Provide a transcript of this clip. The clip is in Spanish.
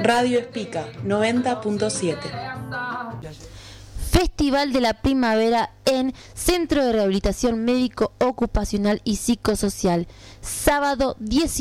Radio Espica 90.7. Festival de la Primavera en Centro de Rehabilitación Médico Ocupacional y Psicosocial, sábado 18.